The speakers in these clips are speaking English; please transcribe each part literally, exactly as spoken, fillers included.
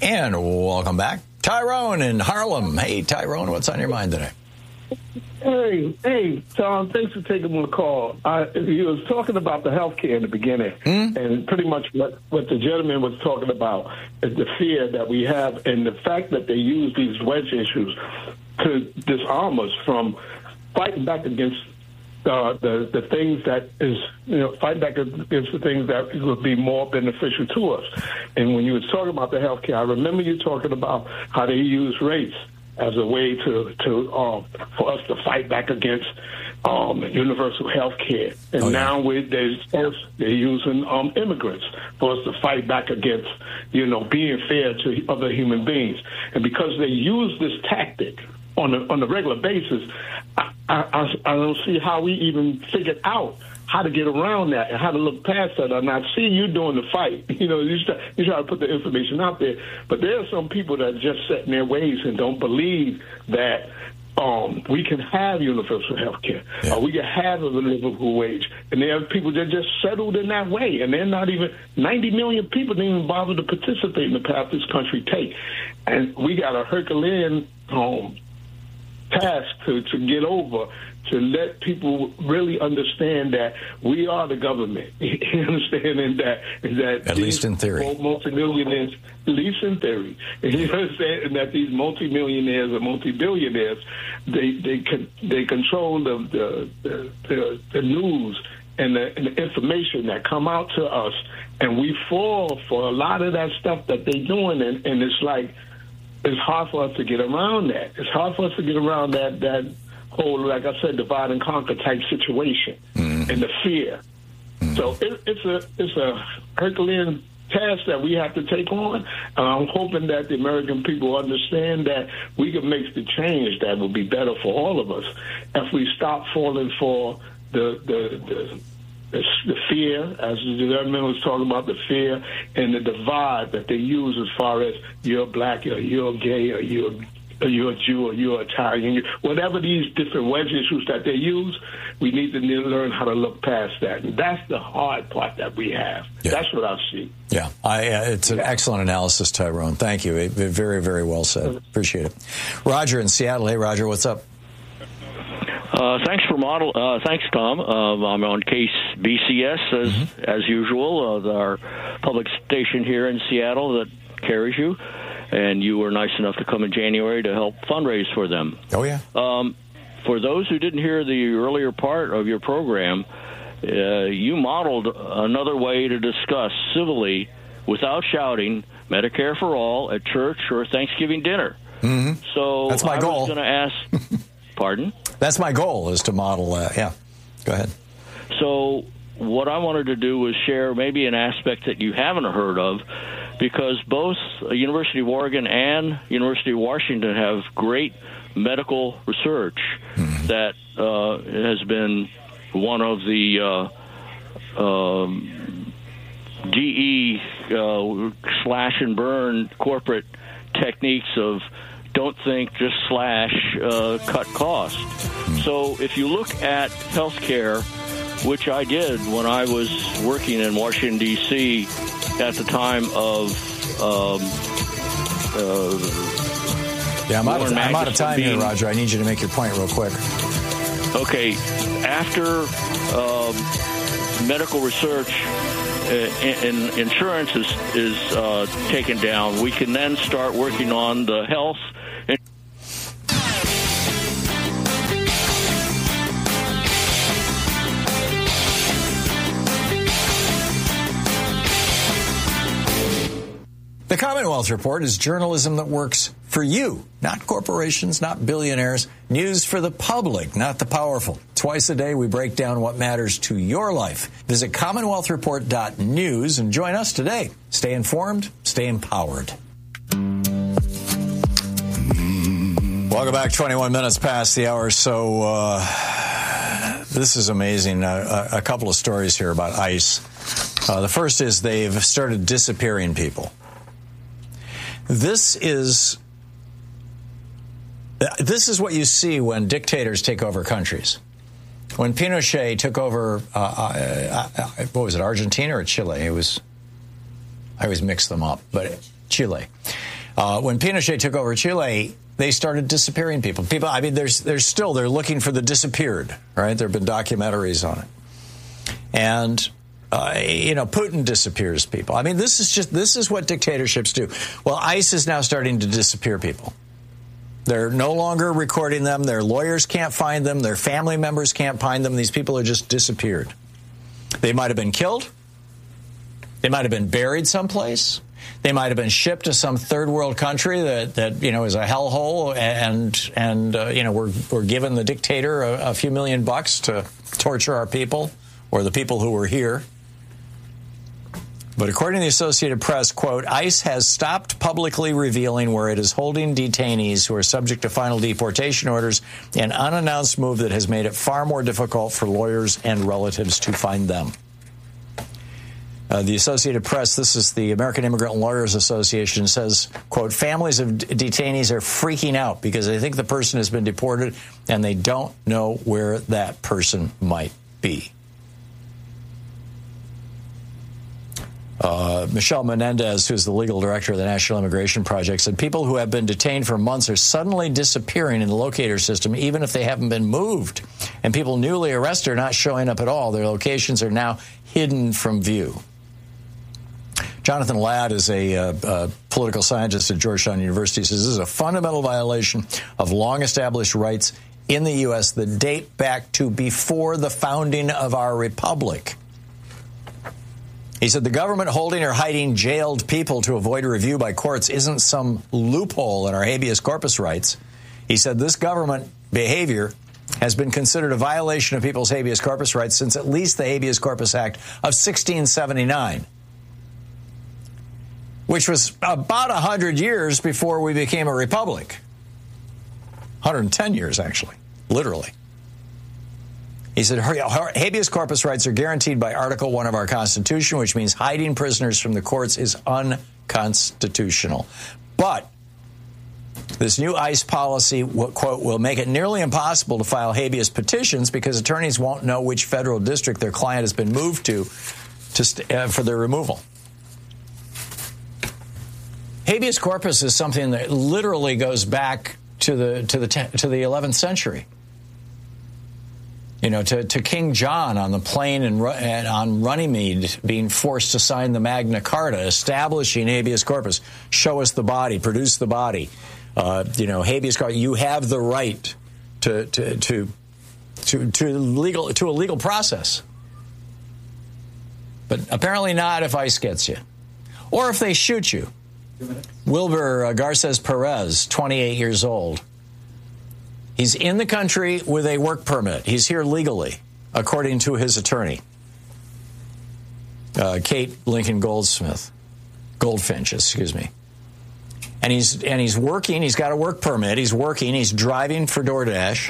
And welcome back, Tyrone in Harlem. Hey, Tyrone, what's on your mind today? Hey, hey, Tom, thanks for taking my call. I, he was talking about the health care in the beginning, mm? and pretty much what, what the gentleman was talking about is the fear that we have and the fact that they use these wedge issues to disarm us from fighting back against uh, the, the things that is, you know, fight back against the things that would be more beneficial to us. And when you were talking about the health care, I remember you talking about how they use race as a way to, to um, for us to fight back against um, universal health care. And oh, yeah. now we're, they're, they're using um, immigrants for us to fight back against, you know, being fair to other human beings. And because they use this tactic on a, on a regular basis, I, I, I don't see how we even figured out how to get around that and how to look past that. And I see you doing the fight. You know, you try, you try to put the information out there. But there are some people that are just set in their ways and don't believe that um, we can have universal health care. Yeah. Or we can have a livable wage. And there are people that just settled in that way. And they're not even, ninety million people didn't even bother to participate in the path this country take. And we got a Herculean um, task to, to get over, to let people really understand that we are the government. Understanding that that at least in theory, multimillionaires, at least in theory, you understand that these multimillionaires or multi-billionaires, they they con- they control the the, the, the, the news and the, and the information that come out to us, and we fall for a lot of that stuff that they're doing, and, and it's like it's hard for us to get around that. It's hard for us to get around that that. whole, like I said, divide and conquer type situation, mm-hmm. and the fear. Mm-hmm. So it, it's a it's a Herculean task that we have to take on, and I'm hoping that the American people understand that we can make the change that will be better for all of us if we stop falling for the the the, the, the fear, as the gentleman was talking about, the fear and the divide that they use as far as you're black, or you're gay, or you're Or you're a Jew, or you're Italian, whatever these different wedge issues that they use, we need to learn how to look past that. And that's the hard part that we have. Yeah. That's what I see. Yeah, I, uh, it's an yeah. excellent analysis, Tyrone. Thank you. It, very, very well said. Appreciate it. Roger in Seattle. Hey, Roger, what's up? Uh, thanks for model. Uh, thanks, Tom. Uh, I'm on Case B C S as mm-hmm. as usual, uh, our public station here in Seattle that carries you. And you were nice enough to come in January to help fundraise for them. Oh, yeah. Um, for those who didn't hear the earlier part of your program, uh, you modeled another way to discuss civilly, without shouting, Medicare for all at church or Thanksgiving dinner. Mm-hmm. So that's my I goal. was going to ask, pardon? That's my goal, is to model that. Yeah, go ahead. So what I wanted to do was share maybe an aspect that you haven't heard of, because both University of Oregon and University of Washington have great medical research mm-hmm. that uh, has been one of the uh, um, G E uh, slash and burn corporate techniques of don't think, just slash, uh, cut cost. Mm-hmm. So if you look at healthcare, which I did when I was working in Washington, D C at the time of um, uh, yeah, I'm out, of, I'm out of time being, here, Roger. I need you to make your point real quick. Okay. After um, medical research and uh, insurance is, is uh, taken down, we can then start working on the health. The Commonwealth Report is journalism that works for you, not corporations, not billionaires. News for the public, not the powerful. Twice a day, we break down what matters to your life. Visit commonwealth report dot news and join us today. Stay informed, stay empowered. Welcome back. twenty-one minutes past the hour. So uh, this is amazing. Uh, a couple of stories here about ICE. Uh, the first is they've started disappearing people. This is this is what you see when dictators take over countries. When Pinochet took over, uh, uh, uh, what was it, Argentina or Chile? It was, I always mix them up, but Chile. Uh, when Pinochet took over Chile, they started disappearing people. People, I mean, there's, there's still, they're looking for the disappeared, right? There have been documentaries on it. And, uh, you know, Putin disappears people. I mean, this is just, this is what dictatorships do. Well, ICE is now starting to disappear people. They're no longer recording them. Their lawyers can't find them. Their family members can't find them. These people are just disappeared. They might have been killed. They might have been buried someplace. They might have been shipped to some third world country that, that you know, is a hellhole, and, and uh, you know, we're, we're giving the dictator a, a few million bucks to torture our people, or the people who were here. But according to the Associated Press, quote, ICE has stopped publicly revealing where it is holding detainees who are subject to final deportation orders, an unannounced move that has made it far more difficult for lawyers and relatives to find them. Uh, the Associated Press, this is the American Immigrant Lawyers Association, says, quote, families of d- detainees are freaking out because they think the person has been deported and they don't know where that person might be. Uh, Michelle Menendez, who's the legal director of the National Immigration Project, said people who have been detained for months are suddenly disappearing in the locator system, even if they haven't been moved. And people newly arrested are not showing up at all. Their locations are now hidden from view. Jonathan Ladd is a uh, uh, political scientist at Georgetown University. He says this is a fundamental violation of long-established rights in the U S that date back to before the founding of our republic. He said the government holding or hiding jailed people to avoid review by courts isn't some loophole in our habeas corpus rights. He said this government behavior has been considered a violation of people's habeas corpus rights since at least the Habeas Corpus Act of sixteen seventy-nine, which was about one hundred years before we became a republic. one hundred ten years, actually, literally. He said habeas corpus rights are guaranteed by Article one of our Constitution, which means hiding prisoners from the courts is unconstitutional. But this new ICE policy, quote, will make it nearly impossible to file habeas petitions because attorneys won't know which federal district their client has been moved to, to st- uh, for their removal. Habeas corpus is something that literally goes back to the to the te- to the eleventh century. You know, to, to King John on the plain and, and on Runnymede being forced to sign the Magna Carta, establishing habeas corpus. Show us the body, produce the body. Uh, you know, habeas corpus. You have the right to to to to to legal to a legal process, but apparently not if ICE gets you, or if they shoot you. Wilbur uh, Garces Perez, twenty-eight years old. He's in the country with a work permit. He's here legally, according to his attorney, uh, Kate Lincoln Goldsmith, Goldfinch, excuse me. And he's and he's working. He's got a work permit. He's working. He's driving for DoorDash.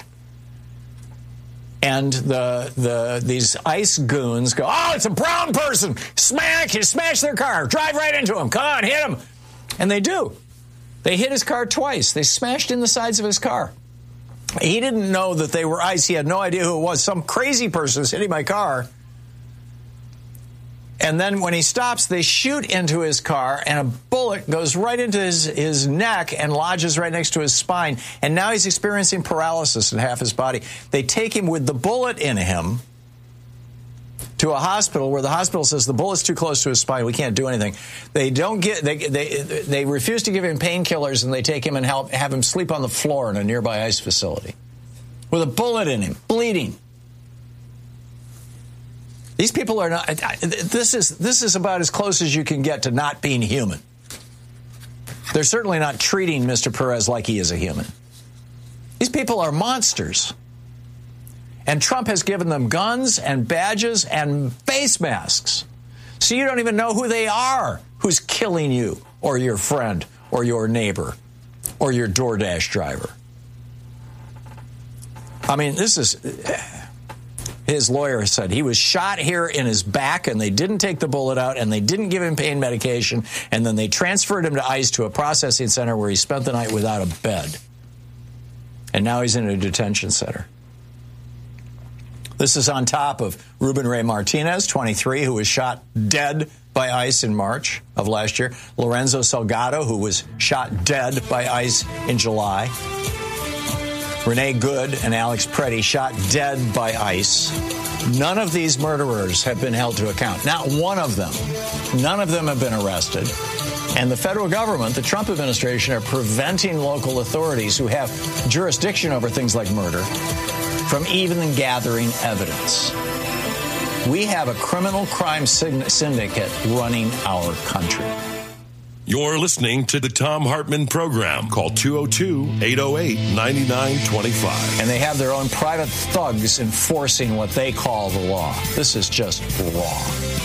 And the the these ICE goons go, oh, it's a brown person. Smack! You smash their car. Drive right into him. Come on, hit him. And they do. They hit his car twice. They smashed in the sides of his car. He didn't know that they were ICE. He had no idea who it was. Some crazy person is hitting my car. And then when he stops, they shoot into his car, and a bullet goes right into his, his neck and lodges right next to his spine. And now he's experiencing paralysis in half his body. They take him with the bullet in him to a hospital where the hospital says the bullet's too close to his spine. We can't do anything. They don't get. They they they refuse to give him painkillers, and they take him and help have him sleep on the floor in a nearby ICE facility with a bullet in him, bleeding. These people are not. This is this is about as close as you can get to not being human. They're certainly not treating Mister Perez like he is a human. These people are monsters. And Trump has given them guns and badges and face masks. So you don't even know who they are, who's killing you or your friend or your neighbor or your DoorDash driver. I mean, this is, his lawyer said he was shot here in his back and they didn't take the bullet out and they didn't give him pain medication, and then they transferred him to ICE to a processing center where he spent the night without a bed. And now he's in a detention center. This is on top of Ruben Ray Martinez, twenty-three, who was shot dead by ICE in March of last year. Lorenzo Salgado, who was shot dead by ICE in July. Renee Good and Alex Preddy shot dead by ICE. None of these murderers have been held to account. Not one of them. None of them have been arrested. And the federal government, the Trump administration, are preventing local authorities who have jurisdiction over things like murder from even gathering evidence. We have a criminal crime syndicate running our country. You're listening to the Thom Hartmann Program. Call two oh two, eight oh eight, nine nine two five. And they have their own private thugs enforcing what they call the law. This is just wrong.